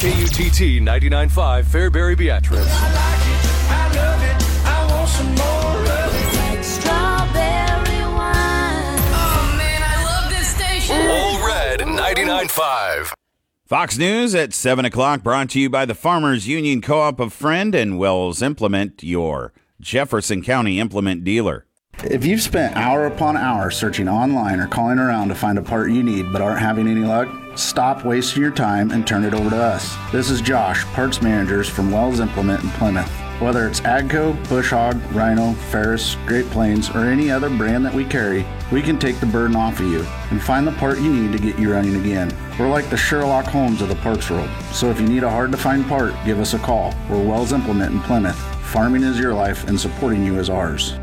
KUTT 99.5 Fairbury Beatrice. I like it, I love it, I want some more of it. Like strawberry wine. Oh man, I love this station. All Red 99.5. Fox News at 7 o'clock, brought to you by the Farmers Union Co-op of Friend and Wells Implement, your Jefferson County implement dealer. If you've spent hour upon hour searching online or calling around to find a part you need but aren't having any luck, stop wasting your time and turn it over to us. This is Josh, parts managers from Wells Implement in Plymouth. Whether it's AGCO, Bush Hog, Rhino, Ferris, Great Plains, or any other brand that we carry, we can take the burden off of you and find the part you need to get you running again. We're like the Sherlock Holmes of the parts world, so if you need a hard-to-find part, give us a call. We're Wells Implement in Plymouth. Farming is your life and supporting you is ours.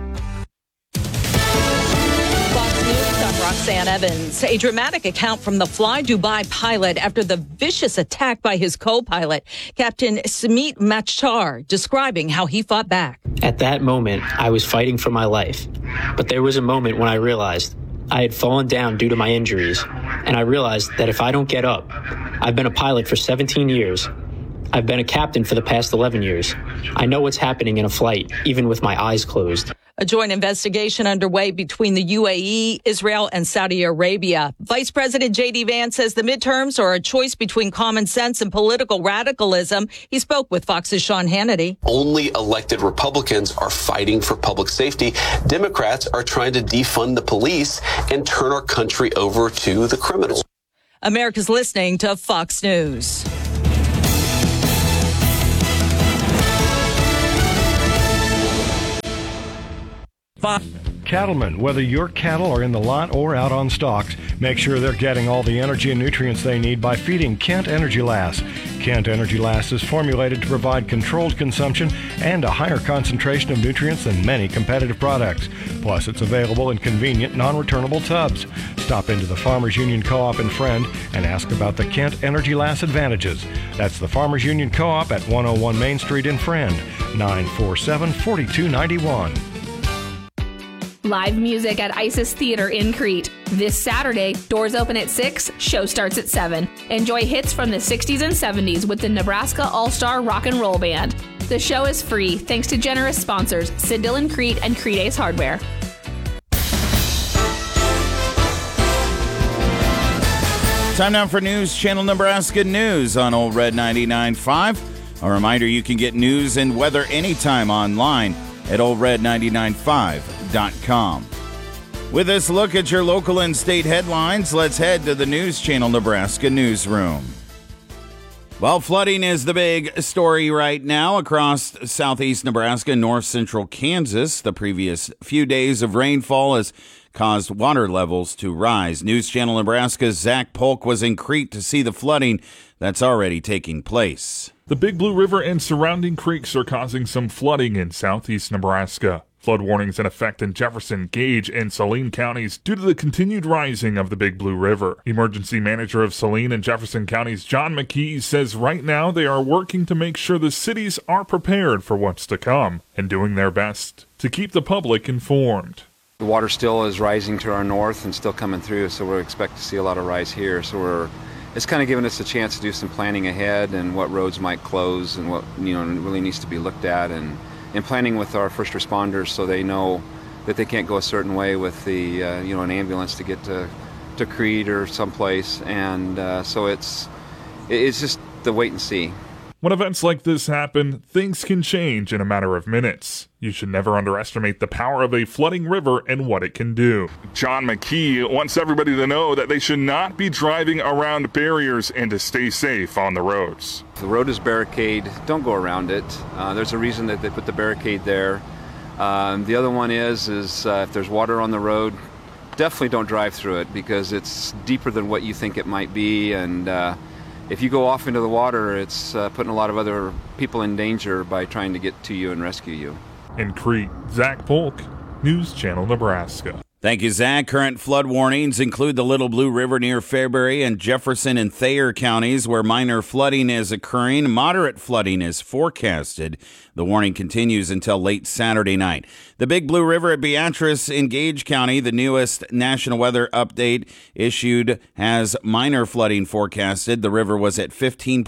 Roxanne Evans. A dramatic account from the Fly Dubai pilot after the vicious attack by his co-pilot, Captain Samit Machar, describing how he fought back. At that moment, I was fighting for my life. But there was a moment when I realized I had fallen down due to my injuries. And I realized that if I don't get up, I've been a pilot for 17 years. I've been a captain for the past 11 years. I know what's happening in a flight, even with my eyes closed. A joint investigation underway between the UAE, Israel, and Saudi Arabia. Vice President J.D. Vance says the midterms are a choice between common sense and political radicalism. He spoke with Fox's Sean Hannity. Only elected Republicans are fighting for public safety. Democrats are trying to defund the police and turn our country over to the criminals. America's listening to Fox News. Cattlemen, whether your cattle are in the lot or out on stalks, make sure they're getting all the energy and nutrients they need by feeding Kent Energy Last. Kent Energy Last is formulated to provide controlled consumption and a higher concentration of nutrients than many competitive products. Plus, it's available in convenient, non-returnable tubs. Stop into the Farmers Union Co-op in Friend and ask about the Kent Energy Last advantages. That's the Farmers Union Co-op at 101 Main Street in Friend, 947-4291. Live music at Isis Theater in Crete. This Saturday, doors open at 6, show starts at 7. Enjoy hits from the 60s and 70s with the Nebraska All-Star Rock and Roll Band. The show is free thanks to generous sponsors Sid Dillon Crete and Crete Ace Hardware. Time now for News Channel Nebraska News on Old Red 99.5. A reminder, you can get news and weather anytime online at oldred995.com. With this look at your local and state headlines, let's head to the News Channel Nebraska newsroom. Well, flooding is the big story right now across southeast Nebraska and north central Kansas. The previous few days of rainfall has caused water levels to rise. News Channel Nebraska's Zach Polk was in Crete to see the flooding that's already taking place. The Big Blue River and surrounding creeks are causing some flooding in southeast Nebraska. Flood warnings in effect in Jefferson, Gage, and Saline counties due to the continued rising of the Big Blue River. Emergency manager of Saline and Jefferson counties, John McKee, says right now they are working to make sure the cities are prepared for what's to come and doing their best to keep the public informed. The water still is rising to our north and still coming through, so we expect to see a lot of rise here. So it's kind of giving us a chance to do some planning ahead and what roads might close and what really needs to be looked at, and planning with our first responders so they know that they can't go a certain way with the an ambulance to get to Crete or someplace, and so it's just the wait and see. When events like this happen, things can change in a matter of minutes. You should never underestimate the power of a flooding river and what it can do. John McKee wants everybody to know that they should not be driving around barriers and to stay safe on the roads. If the road is barricade, don't go around it. There's a reason that they put the barricade there. The other one is if there's water on the road, definitely don't drive through it because it's deeper than what you think it might be, and if you go off into the water, it's putting a lot of other people in danger by trying to get to you and rescue you. In Crete, Zach Polk, News Channel Nebraska. Thank you, Zach. Current flood warnings include the Little Blue River near Fairbury and Jefferson and Thayer counties, where minor flooding is occurring. Moderate flooding is forecasted. The warning continues until late Saturday night. The Big Blue River at Beatrice in Gage County, the newest national weather update issued, has minor flooding forecasted. The river was at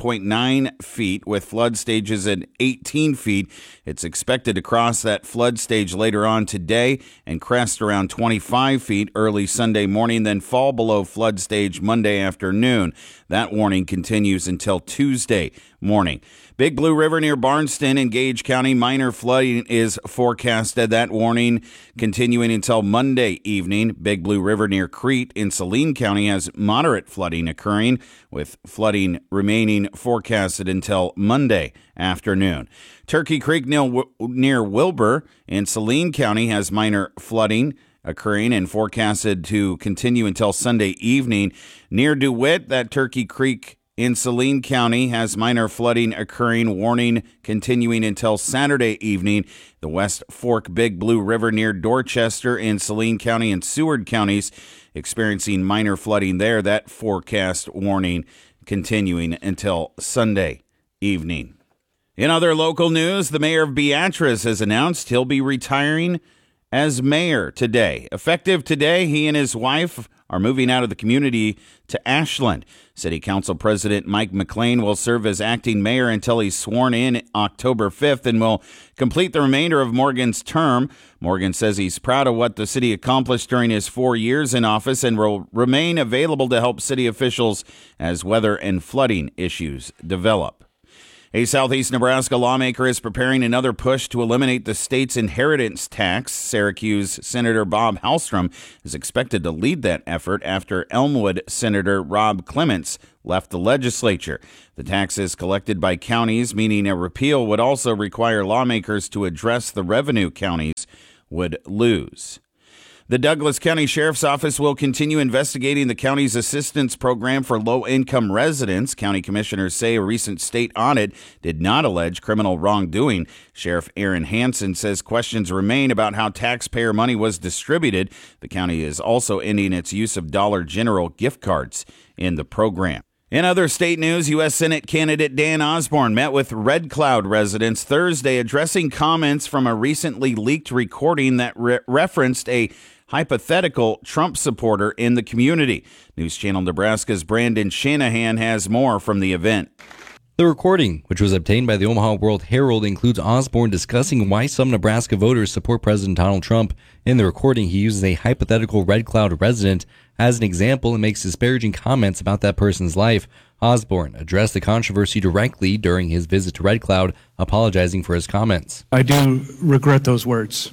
15.9 feet with flood stages at 18 feet. It's expected to cross that flood stage later on today and crest around 25 feet early Sunday morning, then fall below flood stage Monday afternoon. That warning continues until Tuesday morning. Big Blue River near Barnston in Gage County, minor flooding is forecasted. That warning continuing until Monday evening. Big Blue River near Crete in Saline County has moderate flooding occurring, with flooding remaining forecasted until Monday afternoon. Turkey Creek near Wilbur in Saline County has minor flooding occurring and forecasted to continue until Sunday evening. Near DeWitt, that Turkey Creek in Saline County has minor flooding occurring, warning continuing until Saturday evening. The West Fork Big Blue River near Dorchester in Saline County and Seward counties experiencing minor flooding there. That forecast warning continuing until Sunday evening. In other local news, the mayor of Beatrice has announced he'll be retiring as mayor today. Effective today, he and his wife are moving out of the community to Ashland. City Council President Mike McLean will serve as acting mayor until he's sworn in October 5th and will complete the remainder of Morgan's term. Morgan says he's proud of what the city accomplished during his 4 years in office and will remain available to help city officials as weather and flooding issues develop. A southeast Nebraska lawmaker is preparing another push to eliminate the state's inheritance tax. Syracuse Senator Bob Hallstrom is expected to lead that effort after Elmwood Senator Rob Clements left the legislature. The tax is collected by counties, meaning a repeal would also require lawmakers to address the revenue counties would lose. The Douglas County Sheriff's Office will continue investigating the county's assistance program for low-income residents. County commissioners say a recent state audit did not allege criminal wrongdoing. Sheriff Aaron Hansen says questions remain about how taxpayer money was distributed. The county is also ending its use of Dollar General gift cards in the program. In other state news, U.S. Senate candidate Dan Osborne met with Red Cloud residents Thursday, addressing comments from a recently leaked recording that referenced a hypothetical Trump supporter in the community. News Channel Nebraska's Brandon Shanahan has more from the event. The recording, which was obtained by the Omaha World Herald, includes Osborne discussing why some Nebraska voters support President Donald Trump. In the recording, he uses a hypothetical Red Cloud resident as an example and makes disparaging comments about that person's life. Osborne addressed the controversy directly during his visit to Red Cloud, apologizing for his comments. I do regret those words,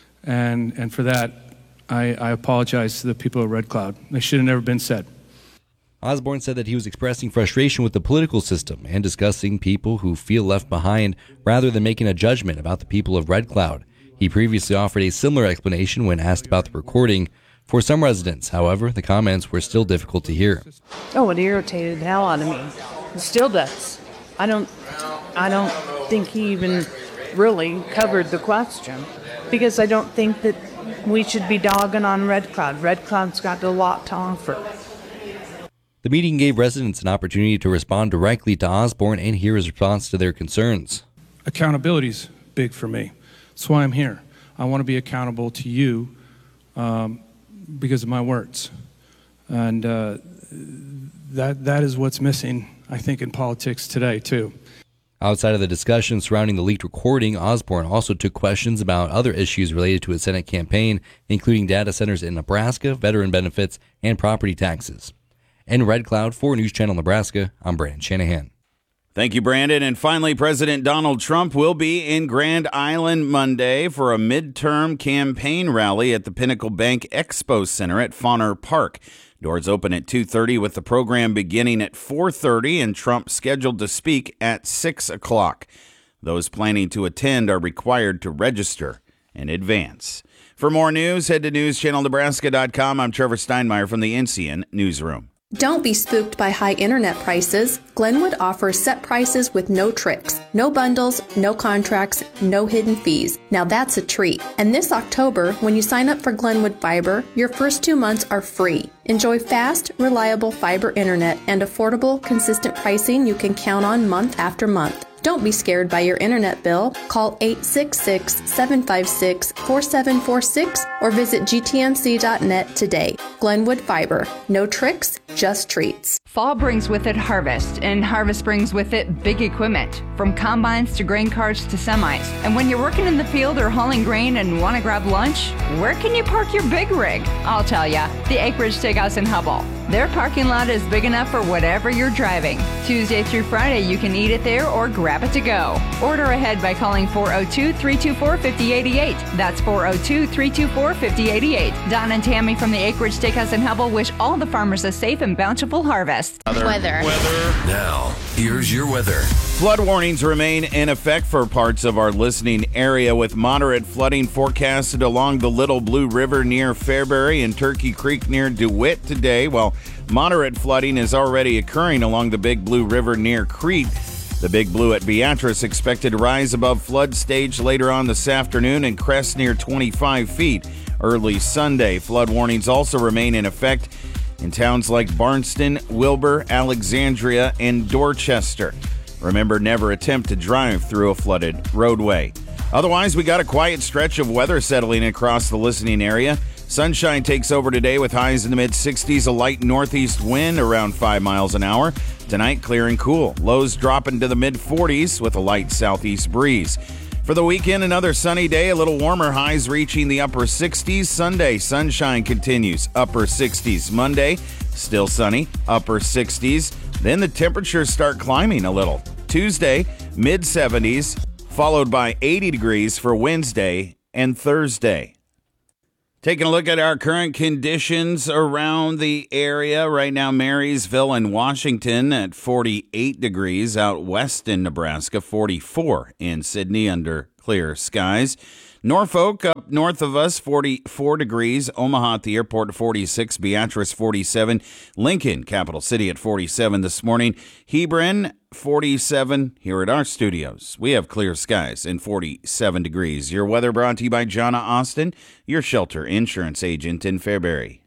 and for that, I apologize to the people of Red Cloud. They should have never been said. Osborne said that he was expressing frustration with the political system and discussing people who feel left behind rather than making a judgment about the people of Red Cloud. He previously offered a similar explanation when asked about the recording. For some residents, however, the comments were still difficult to hear. Oh, it irritated the hell out of me. It still does. I don't think he even really covered the question, because I don't think that we should be dogging on Red Cloud. Red Cloud's got a lot to offer. The meeting gave residents an opportunity to respond directly to Osborne and hear his response to their concerns. Accountability's big for me. That's why I'm here. I want to be accountable to you because of my words. And that is what's missing, I think, in politics today, too. Outside of the discussion surrounding the leaked recording, Osborne also took questions about other issues related to his Senate campaign, including data centers in Nebraska, veteran benefits, and property taxes. In Red Cloud for News Channel Nebraska, I'm Brandon Shanahan. Thank you, Brandon. And finally, President Donald Trump will be in Grand Island Monday for a midterm campaign rally at the Pinnacle Bank Expo Center at Fauner Park. Doors open at 2:30 with the program beginning at 4:30 and Trump scheduled to speak at 6 o'clock. Those planning to attend are required to register in advance. For more news, head to newschannelnebraska.com. I'm Trevor Steinmeier from the NCN Newsroom. Don't be spooked by high internet prices. Glenwood offers set prices with no tricks, no bundles, no contracts, no hidden fees. Now that's a treat. And this October, when you sign up for Glenwood Fiber, your first 2 months are free. Enjoy fast, reliable fiber internet and affordable, consistent pricing you can count on month after month. Don't be scared by your internet bill. Call 866-756-4746 or visit gtmc.net today. Glenwood Fiber. No tricks, just treats. Fall brings with it harvest, and harvest brings with it big equipment, from combines to grain carts to semis. And when you're working in the field or hauling grain and want to grab lunch, where can you park your big rig? I'll tell ya, the Acreage Steakhouse in Hubble. Their parking lot is big enough for whatever you're driving. Tuesday through Friday, you can eat it there or grab it to go. Order ahead by calling 402-324-5088. That's 402-324-5088. Don and Tammy from the Acreage Steakhouse in Hubble wish all the farmers a safe and bountiful harvest. Weather. Now, here's your weather. Flood warnings remain in effect for parts of our listening area, with moderate flooding forecasted along the Little Blue River near Fairbury and Turkey Creek near DeWitt today, while moderate flooding is already occurring along the Big Blue River near Crete. The Big Blue at Beatrice expected to rise above flood stage later on this afternoon and crest near 25 feet early Sunday. Flood warnings also remain in effect in towns like Barnston, Wilbur, Alexandria, and Dorchester. Remember, never attempt to drive through a flooded roadway. Otherwise, we got a quiet stretch of weather settling across the listening area. Sunshine takes over today with highs in the mid-60s, a light northeast wind around 5 miles an hour. Tonight, clear and cool. Lows drop into the mid-40s with a light southeast breeze. For the weekend, another sunny day, a little warmer, highs reaching the upper 60s. Sunday, sunshine continues, upper 60s. Monday, still sunny, upper 60s. Then the temperatures start climbing a little. Tuesday, mid-70s, followed by 80 degrees for Wednesday and Thursday. Taking a look at our current conditions around the area. Right now, Marysville and Washington at 48 degrees. Out west in Nebraska, 44 in Sydney under clear skies. Norfolk, up north of us, 44 degrees. Omaha at the airport, 46. Beatrice, 47. Lincoln, capital city, at 47 this morning. Hebron, 47 here at our studios. We have clear skies and 47 degrees. Your weather brought to you by Jonna Austin, your shelter insurance agent in Fairbury.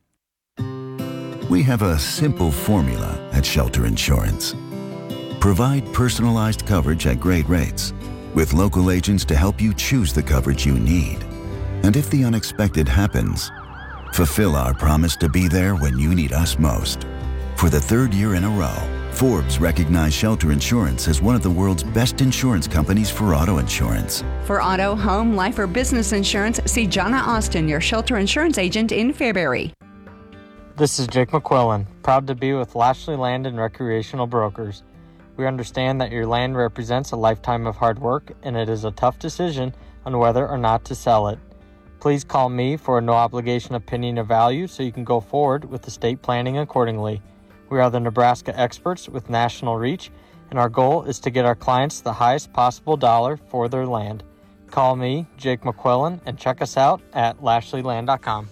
We have a simple formula at Shelter Insurance. Provide personalized coverage at great rates, with local agents to help you choose the coverage you need. And if the unexpected happens, fulfill our promise to be there when you need us most. For the third year in a row, Forbes recognized Shelter Insurance as one of the world's best insurance companies for auto insurance. For auto, home, life, or business insurance, see Jonna Austin, your shelter insurance agent in Fairbury. This is Jake McQuillan, proud to be with Lashley Land and Recreational Brokers. We understand that your land represents a lifetime of hard work, and it is a tough decision on whether or not to sell it. Please call me for a no-obligation opinion of value so you can go forward with estate planning accordingly. We are the Nebraska experts with national reach, and our goal is to get our clients the highest possible dollar for their land. Call me, Jake McQuillan, and check us out at LashleyLand.com.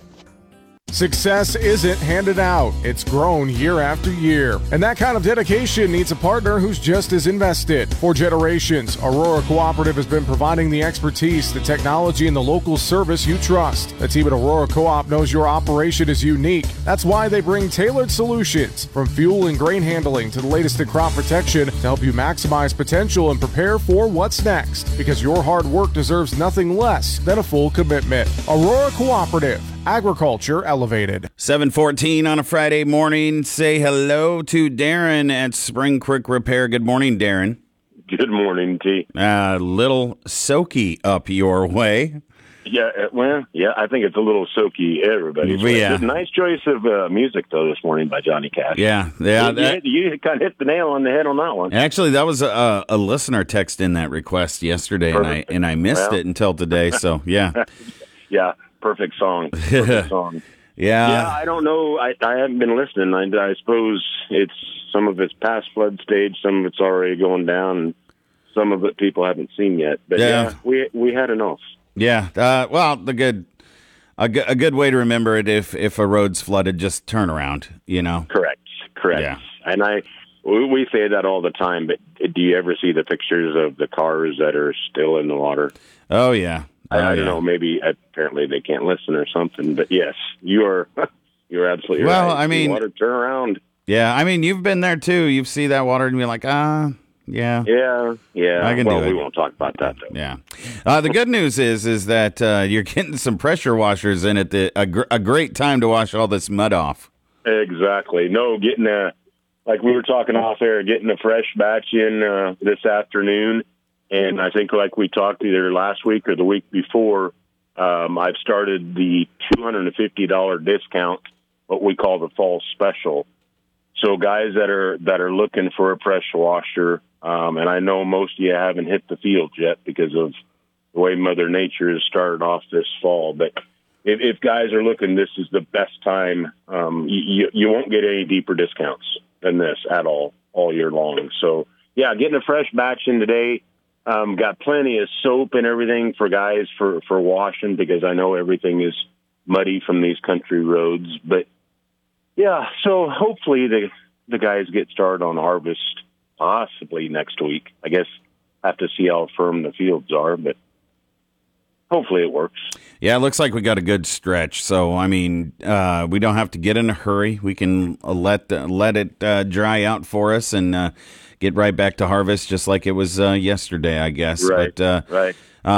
Success isn't handed out, it's grown year after year. And that kind of dedication needs a partner who's just as invested. For generations, Aurora Cooperative has been providing the expertise, the technology, and the local service you trust. The team at Aurora Co-op knows your operation is unique. That's why they bring tailored solutions, from fuel and grain handling to the latest in crop protection, to help you maximize potential and prepare for what's next. Because your hard work deserves nothing less than a full commitment. Aurora Cooperative. Agriculture elevated. 7:14 on a Friday morning. Say hello to Darren at Spring Creek Repair. Good morning, Darren. Good morning, T. Little soaky up your way. Yeah, I think it's a little soaky everybody's way. Yeah. Nice choice of music, though, this morning by Johnny Cash. Yeah. You kind of hit the nail on the head on that one. Actually, that was a listener text in that request yesterday, and I missed it until today, so yeah. Yeah. Perfect song. Yeah. I don't know. I haven't been listening. I suppose it's some of it's past flood stage, some of it's already going down, and some of it people haven't seen yet. But we had enough. Yeah. Well, a good way to remember it, if a road's flooded, just turn around. You know. Correct. correct. Yeah. And we say that all the time, but do you ever see the pictures of the cars that are still in the water? Oh, yeah. I don't know. Maybe apparently they can't listen or something. But yes, you're absolutely right. Well, I mean, water turn around. Yeah, I mean, you've been there too. You've seen that water and you're like, yeah. Yeah. I can do it. We won't talk about that, though. Yeah. The good news is that you're getting some pressure washers in at a great time to wash all this mud off. Exactly. No, getting like we were talking off air, getting a fresh batch in this afternoon. And I think like we talked either last week or the week before, I've started the $250 discount, what we call the fall special. So guys that are looking for a pressure washer, and I know most of you haven't hit the field yet because of the way Mother Nature has started off this fall. But if guys are looking, this is the best time. You won't get any deeper discounts than this at all year long. So, yeah, getting a fresh batch in today. Got plenty of soap and everything for guys for washing because I know everything is muddy from these country roads. But, yeah, so hopefully the guys get started on harvest possibly next week. I guess have to see how firm the fields are, but hopefully it works. Yeah, it looks like we got a good stretch. So, I mean, we don't have to get in a hurry. We can let it dry out for us and get right back to harvest just like it was yesterday, I guess. Right, but, right.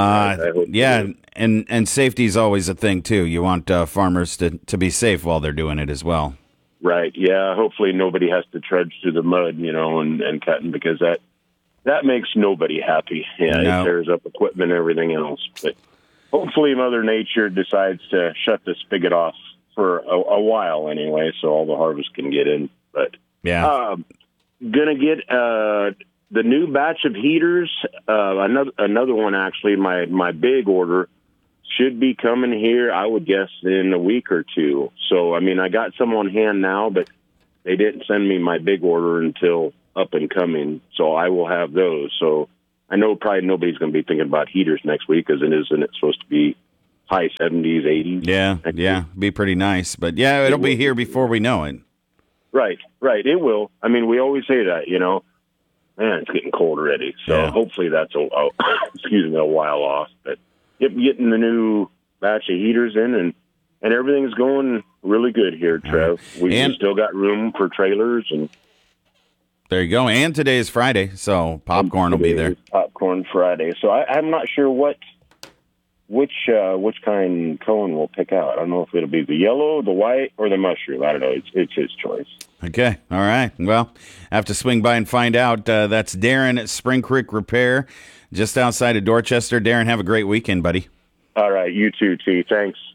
Yeah, and safety is always a thing, too. You want farmers to be safe while they're doing it as well. Right, yeah. Hopefully nobody has to trudge through the mud, and cutting because that makes nobody happy. Yeah, No. It tears up equipment and everything else. But hopefully Mother Nature decides to shut the spigot off for a while anyway, so all the harvest can get in. But yeah, gonna get the new batch of heaters. Another one actually. My big order should be coming here, I would guess, in a week or two. So, I mean, I got some on hand now, but they didn't send me my big order until up and coming. So I will have those. So I know probably nobody's going to be thinking about heaters next week because isn't it supposed to be high 70s, 80s? Yeah, be pretty nice. But, yeah, it'll be here before we know it. Right. It will. I mean, we always say that, man, it's getting cold already. So hopefully that's a while off. But getting the new batch of heaters in and everything's going really good here, Trev. We still got room for trailers and there you go. And today is Friday, so popcorn will be there. Popcorn Friday. So I'm not sure which kind cone we'll pick out. I don't know if it'll be the yellow, the white, or the mushroom. I don't know. It's his choice. Okay. All right. Well, I have to swing by and find out. That's Darren at Spring Creek Repair, just outside of Dorchester. Darren, have a great weekend, buddy. All right. You too, T. Thanks.